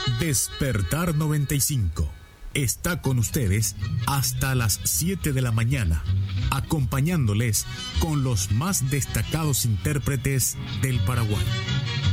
Despertar 95. Está con ustedes hasta las 7 de la mañana, acompañándoles con los más destacados intérpretes del Paraguay.